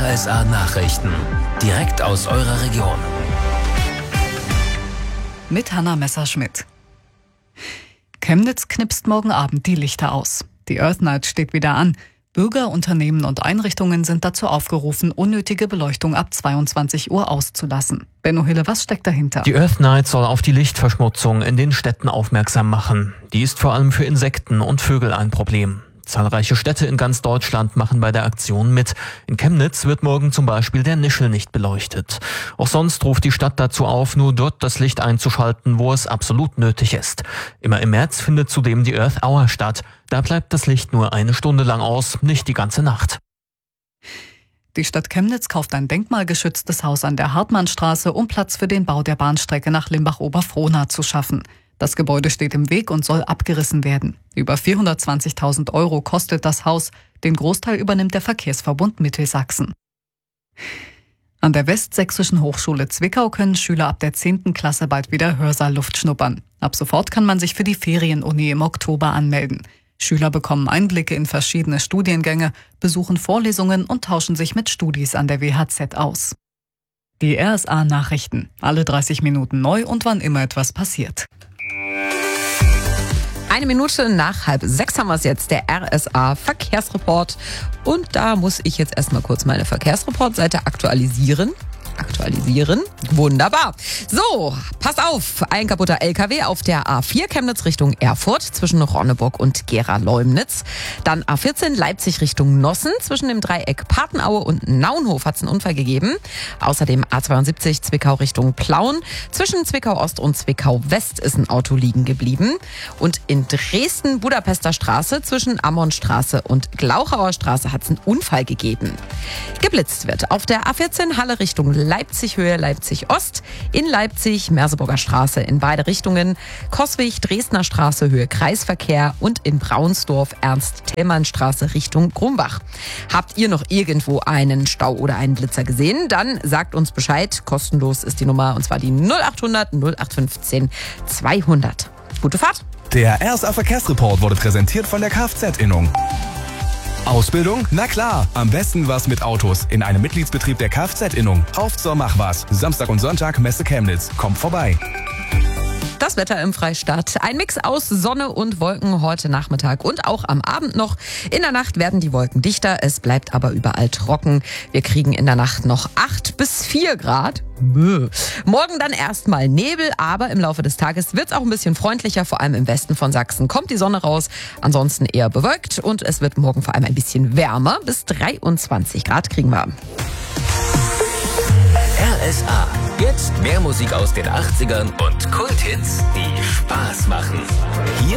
RSA Nachrichten. Direkt aus eurer Region. Mit Hanna Messerschmidt. Chemnitz knipst morgen Abend die Lichter aus. Die Earth Night steht wieder an. Bürger, Unternehmen und Einrichtungen sind dazu aufgerufen, unnötige Beleuchtung ab 22 Uhr auszulassen. Benno Hille, was steckt dahinter? Die Earth Night soll auf die Lichtverschmutzung in den Städten aufmerksam machen. Die ist vor allem für Insekten und Vögel ein Problem. Zahlreiche Städte in ganz Deutschland machen bei der Aktion mit. In Chemnitz wird morgen zum Beispiel der Nischel nicht beleuchtet. Auch sonst ruft die Stadt dazu auf, nur dort das Licht einzuschalten, wo es absolut nötig ist. Immer im März findet zudem die Earth Hour statt. Da bleibt das Licht nur eine Stunde lang aus, nicht die ganze Nacht. Die Stadt Chemnitz kauft ein denkmalgeschütztes Haus an der Hartmannstraße, um Platz für den Bau der Bahnstrecke nach Limbach-Oberfrohna zu schaffen. Das Gebäude steht im Weg und soll abgerissen werden. Über 420.000 € kostet das Haus. Den Großteil übernimmt der Verkehrsverbund Mittelsachsen. An der Westsächsischen Hochschule Zwickau können Schüler ab der 10. Klasse bald wieder Hörsaal-Luft schnuppern. Ab sofort kann man sich für die Ferienuni im Oktober anmelden. Schüler bekommen Einblicke in verschiedene Studiengänge, besuchen Vorlesungen und tauschen sich mit Studis an der WHZ aus. Die RSA Nachrichten. Alle 30 Minuten neu und wann immer etwas passiert. 1 Minute nach 5:30 haben wir es jetzt, der RSA Verkehrsreport. Und da muss ich jetzt erstmal kurz meine Verkehrsreport-Seite aktualisieren. Wunderbar. So, pass auf. Ein kaputter LKW auf der A4 Chemnitz Richtung Erfurt zwischen Ronneburg und Gera-Leumnitz. Dann A14 Leipzig Richtung Nossen. Zwischen dem Dreieck Patenaue und Naunhof hat es einen Unfall gegeben. Außerdem A72 Zwickau Richtung Plauen. Zwischen Zwickau-Ost und Zwickau-West ist ein Auto liegen geblieben. Und in Dresden Budapester Straße zwischen Ammonstraße und Glauchauer Straße hat es einen Unfall gegeben. Geblitzt wird auf der A14 Halle Richtung Leipzig Höhe Leipzig Ost, in Leipzig Merseburger Straße in beide Richtungen, Coswig Dresdner Straße Höhe Kreisverkehr und in Braunsdorf Ernst-Thälmann-Straße Richtung Grumbach. Habt ihr noch irgendwo einen Stau oder einen Blitzer gesehen? Dann sagt uns Bescheid. Kostenlos ist die Nummer und zwar die 0800 0815 200. Gute Fahrt! Der RSA Verkehrsreport wurde präsentiert von der Kfz-Innung. Ausbildung? Na klar, am besten was mit Autos in einem Mitgliedsbetrieb der Kfz-Innung. Auf zur Machwas. Samstag und Sonntag Messe Chemnitz. Kommt vorbei. Das Wetter im Freistaat. Ein Mix aus Sonne und Wolken heute Nachmittag und auch am Abend noch. In der Nacht werden die Wolken dichter, es bleibt aber überall trocken. Wir kriegen in der Nacht noch 8 bis 4 Grad. Morgen dann erstmal Nebel, aber im Laufe des Tages wird es auch ein bisschen freundlicher, vor allem im Westen von Sachsen kommt die Sonne raus, ansonsten eher bewölkt und es wird morgen vor allem ein bisschen wärmer, bis 23 Grad kriegen wir. RSA. Jetzt mehr Musik aus den 80ern und Kulthits, die Spaß machen. Hier